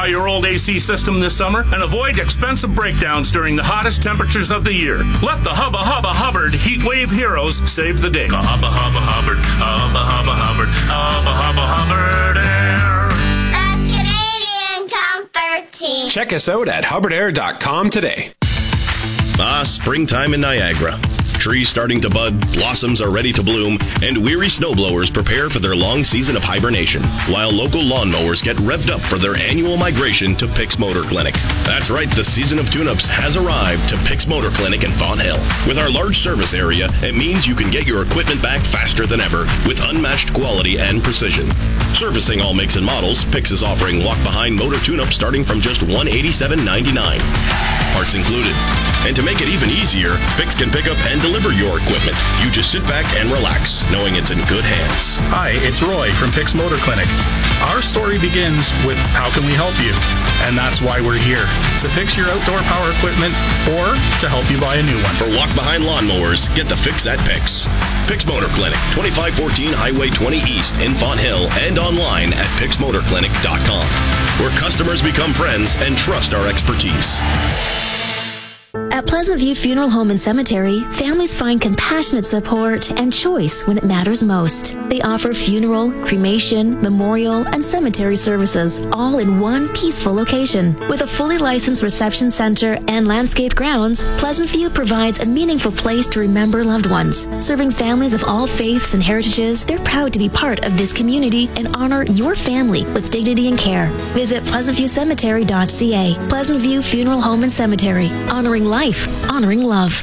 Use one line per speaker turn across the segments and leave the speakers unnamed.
your old AC system this summer and avoid expensive breakdowns during the hottest temperatures of the year. Let the Hubba Hubba Hubbard Heat Wave Heroes save the day. Hubba Hubba Hubbard, Hubba Hubba Hubbard, Hubba Hubba Hubbard Air.
The Canadian Comfort Team.
Check us out at hubbardair.com today.
Springtime in Niagara. Trees starting to bud, blossoms are ready to bloom, and weary snowblowers prepare for their long season of hibernation, while local lawnmowers get revved up for their annual migration to Pick's Motor Clinic. That's right, the season of tune-ups has arrived to Pick's Motor Clinic in Fawn Hill. With our large service area, it means you can get your equipment back faster than ever with unmatched quality and precision. Servicing all makes and models, Pick's is offering walk-behind motor tune-up starting from just $187.99. Parts included. And to make it even easier, Pick's can pick up and deliver your equipment. You just sit back and relax, knowing it's in good hands.
Hi, it's Roy from Pick's Motor Clinic. Our story begins with how can we help you? And that's why we're here, to fix your outdoor power equipment or to help you buy a new one.
For walk-behind lawnmowers, get the fix at Pick's. Pick's Motor Clinic, 2514 Highway 20 East in Fawn Hill, and online at picksmotorclinic.com, where customers become friends and trust our expertise.
At Pleasant View Funeral Home and Cemetery, families find compassionate support and choice when it matters most. They offer funeral, cremation, memorial, and cemetery services, all in one peaceful location. With a fully licensed reception center and landscaped grounds, Pleasant View provides a meaningful place to remember loved ones. Serving families of all faiths and heritages, they're proud to be part of this community and honor your family with dignity and care. Visit pleasantviewcemetery.ca. Pleasant View Funeral Home and Cemetery, honoring life, honoring love.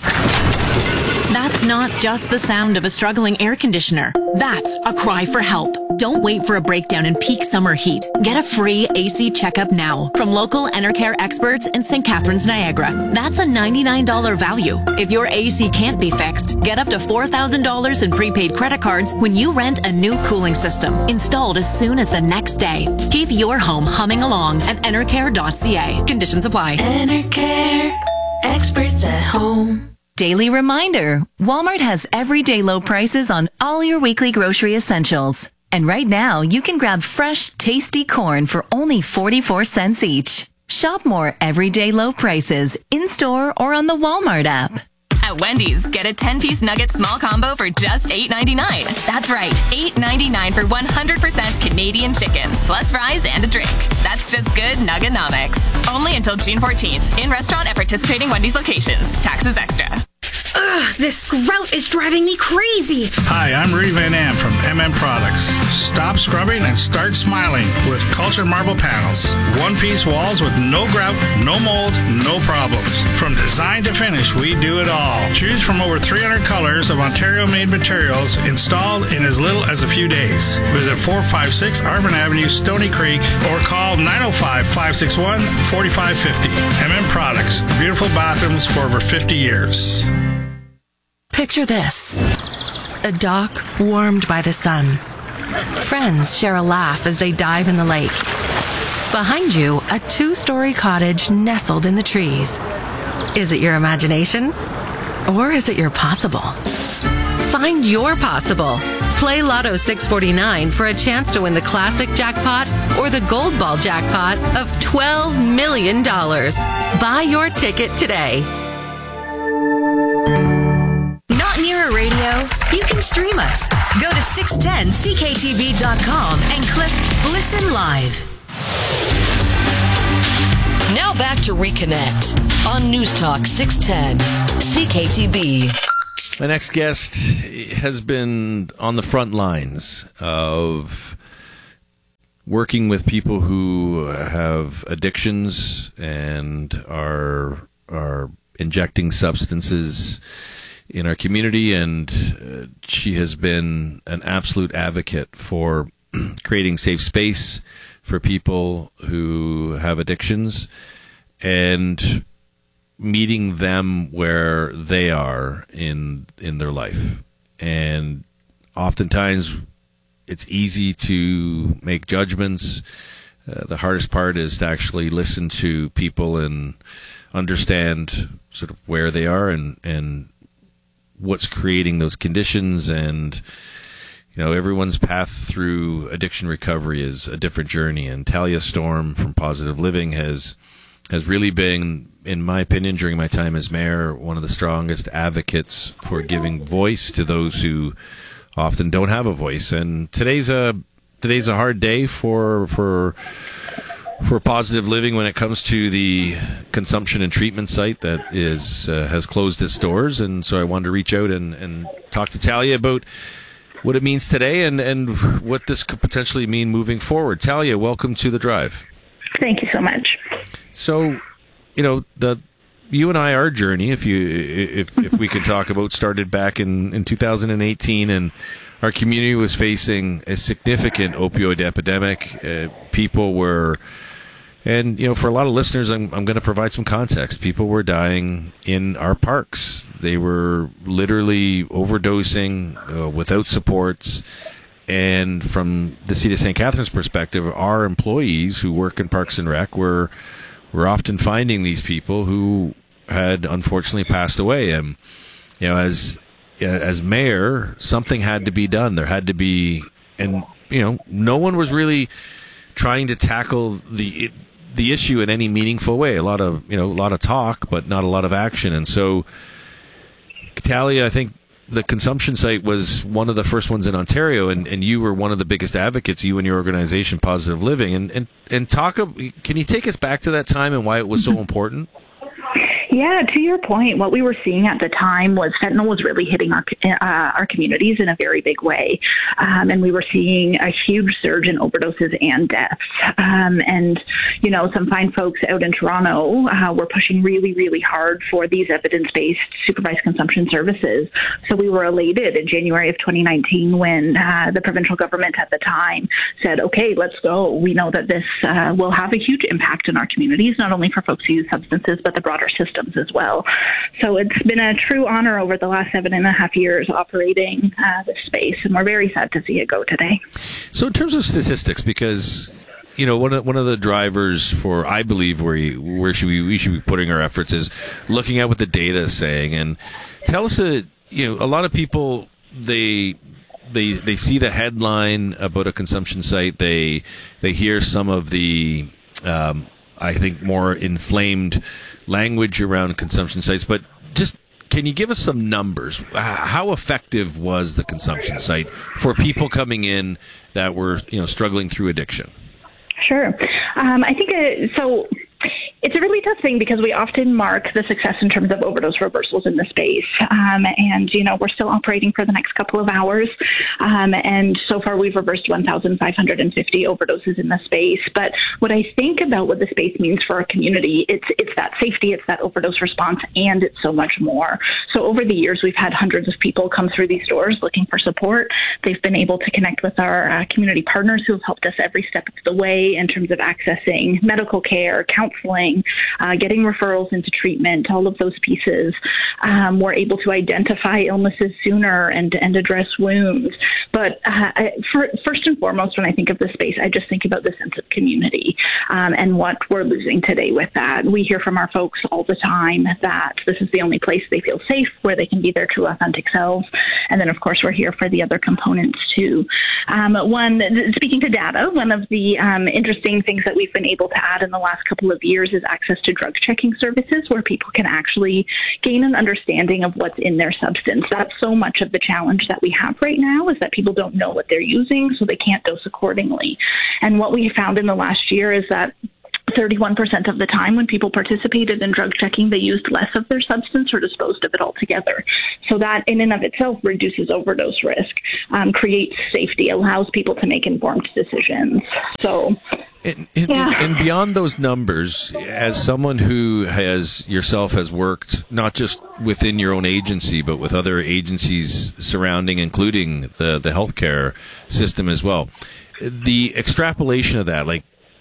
That's not just the sound of a struggling air conditioner. That's a cry for help. Don't wait for a breakdown in peak summer heat. Get a free AC checkup now from local Enercare experts in St. Catharines, Niagara. That's a $99 value. If your AC can't be fixed, get up to $4,000 in prepaid credit cards when you rent a new cooling system, installed as soon as the next day. Keep your home humming along at enercare.ca. Conditions apply.
Enercare, experts at home.
Daily reminder, Walmart has everyday low prices on all your weekly grocery essentials. And right now, you can grab fresh, tasty corn for only 44 cents each. Shop more everyday low prices in-store or on the Walmart app.
At Wendy's, get a 10-piece nugget small combo for just $8.99. That's right, $8.99 for 100% Canadian chicken, plus fries and a drink. That's just good Nuggenomics. Only until June 14th. In restaurant at participating Wendy's locations. Taxes extra.
Ugh, this grout is driving me crazy.
Hi, I'm Rudy Van Am from Products. Stop scrubbing and start smiling with Cultured Marble Panels. One-piece walls with no grout, no mold, no problems. From design to finish, we do it all. Choose from over 300 colors of Ontario-made materials installed in as little as a few days. Visit 456 Arvin Avenue, Stony Creek, or call 905-561-4550. Products. Beautiful bathrooms for over 50 years.
Picture this. A dock warmed by the sun. Friends share a laugh as they dive in the lake. Behind you, a 2-story cottage nestled in the trees. Is it your imagination? Or is it your possible? Find your possible. Play Lotto 649 for a chance to win the classic jackpot or the gold ball jackpot of $12 million. Buy your ticket today.
Near a radio? You can stream us. Go to 610ckTV.com and click Listen Live. Now back to Reconnect on News Talk 610 CKTB.
My next guest has been on the front lines of working with people who have addictions and are injecting substances in our community, and she has been an absolute advocate for creating safe space for people who have addictions and meeting them where they are in their life. And oftentimes it's easy to make judgments. The hardest part is to actually listen to people and understand sort of where they are and what's creating those conditions, and everyone's path through addiction recovery is a different journey. And Talia Storm from Positive Living has really been, in my opinion, during my time as mayor, one of the strongest advocates for giving voice to those who often don't have a voice. And today's a hard day for Positive Living when it comes to the consumption and treatment site that has closed its doors. And so I wanted to reach out and talk to Talia about what it means today and what this could potentially mean moving forward. Talia, welcome to The Drive.
Thank you so much.
So, you and I, our journey, if we could talk about, started back in 2018, and our community was facing a significant opioid epidemic. People were, and for a lot of listeners, I'm going to provide some context. People were dying in our parks. They were literally overdosing without supports. And from the City of St. Catharines' perspective, our employees who work in Parks and Rec were often finding these people who had unfortunately passed away. And as mayor, something had to be done. There had to be, and no one was really trying to tackle the issue in any meaningful way. A lot of talk, but not a lot of action. And so, Talia, I think the consumption site was one of the first ones in Ontario, and you were one of the biggest advocates, you and your organization, Positive Living. And can you take us back to that time and why it was so important?
Yeah, to your point, what we were seeing at the time was fentanyl was really hitting our communities in a very big way. And we were seeing a huge surge in overdoses and deaths. And some fine folks out in Toronto were pushing really, really hard for these evidence-based supervised consumption services. So we were elated in January of 2019 when the provincial government at the time said, okay, let's go. We know that this will have a huge impact in our communities, not only for folks who use substances, but the broader system as well. So it's been a true honor over the last 7.5 years operating this space, and we're very sad to see it go today.
So in terms of statistics, because one of the drivers for, I believe, where we should be putting our efforts is looking at what the data is saying. And tell us, a lot of people, they see the headline about a consumption site, they hear some of the I think more inflamed language around consumption sites, but just can you give us some numbers? How effective was the consumption site for people coming in that were struggling through addiction?
Sure. I think so. It's a really tough thing because we often mark the success in terms of overdose reversals in the space. And we're still operating for the next couple of hours. And so far we've reversed 1,550 overdoses in the space. But what I think about what the space means for our community, it's that safety, it's that overdose response, and it's so much more. So over the years, we've had hundreds of people come through these doors looking for support. They've been able to connect with our community partners who have helped us every step of the way in terms of accessing medical care, counseling, getting referrals into treatment, all of those pieces. We're able to identify illnesses sooner and address wounds. But first and foremost, when I think of the space, I just think about the sense of community and what we're losing today with that. We hear from our folks all the time that this is the only place they feel safe, where they can be their true, authentic selves. And then, of course, we're here for the other components, too. Speaking to data, one of the interesting things that we've been able to add in the last couple of years is access to drug checking services where people can actually gain an understanding of what's in their substance. That's so much of the challenge that we have right now, is that people don't know what they're using, so they can't dose accordingly. And what we found in the last year is that 31% of the time when people participated in drug checking, they used less of their substance or disposed of it altogether. So that in and of itself reduces overdose risk, creates safety, allows people to make informed decisions. So,
and beyond those numbers, as someone who has worked not just within your own agency, but with other agencies surrounding, including the healthcare system as well, the extrapolation of that,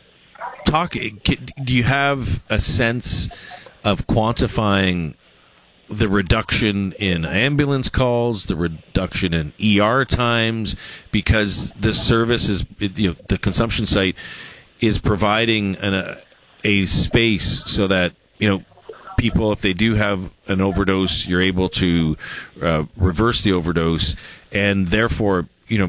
do you have a sense of quantifying the reduction in ambulance calls, the reduction in ER times, because this service is, the consumption site is providing a space so that, people, if they do have an overdose, you're able to reverse the overdose, and therefore,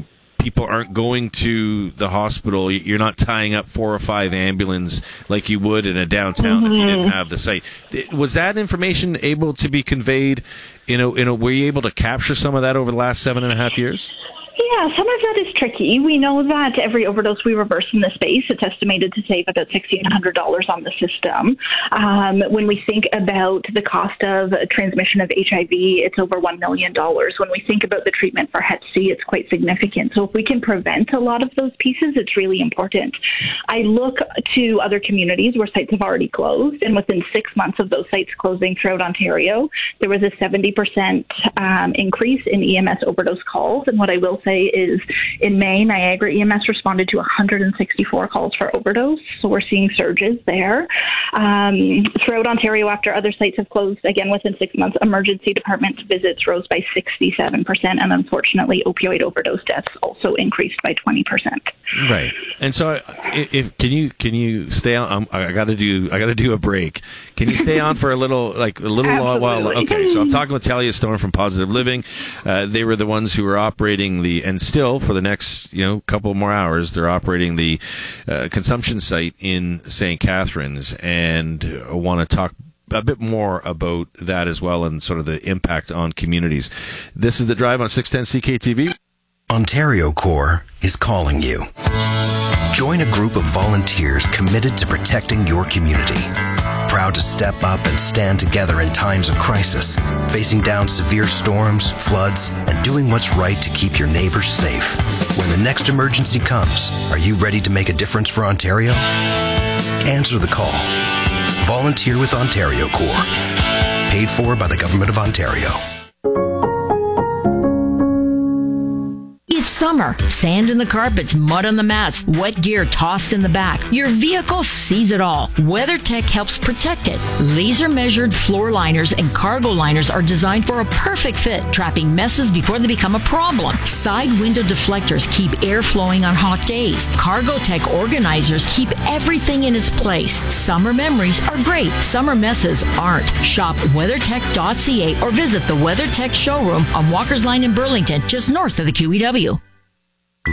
people aren't going to the hospital. You're not tying up 4 or 5 ambulances like you would in a downtown if you didn't have the site. Was that information able to be conveyed? Were you able to capture some of that over the last 7.5 years?
Yeah, some of that is tricky. We know that every overdose we reverse in the space, it's estimated to save about $1,600 on the system. When we think about the cost of transmission of HIV, it's over $1 million. When we think about the treatment for Hep C, it's quite significant. So if we can prevent a lot of those pieces, it's really important. I look to other communities where sites have already closed, and within 6 months of those sites closing throughout Ontario, there was a 70% increase in EMS overdose calls. And what I will say is in May, Niagara EMS responded to 164 calls for overdose. So we're seeing surges there. Throughout Ontario, after other sites have closed, again, within 6 months, emergency department visits rose by 67%. And unfortunately, opioid overdose deaths also increased by 20%.
Right. And so can you stay on? I got to do a break. Can you stay on for a little while? Okay. So I'm talking with Talia Stone from Positive Living. They were the ones who were operating and still for the next couple more hours, they're operating the consumption site in St. Catharines, and I want to talk a bit more about that as well and sort of the impact on communities. This is The Drive on 610 CKTV.
Ontario Corps is calling you. Join a group of volunteers committed to protecting your community. Proud to step up and stand together in times of crisis, facing down severe storms, floods, and doing what's right to keep your neighbors safe. When the next emergency comes, are you ready to make a difference for Ontario? Answer the call. Volunteer with Ontario Corps. Paid for by the Government of Ontario.
It's summer. Sand in the carpets, mud on the mats, wet gear tossed in the back. Your vehicle sees it all. WeatherTech helps protect it. Laser-measured floor liners and cargo liners are designed for a perfect fit, trapping messes before they become a problem. Side window deflectors keep air flowing on hot days. CargoTech organizers keep everything in its place. Summer memories are great. Summer messes aren't. Shop WeatherTech.ca or visit the WeatherTech showroom on Walker's Line in Burlington, just north of the QEW.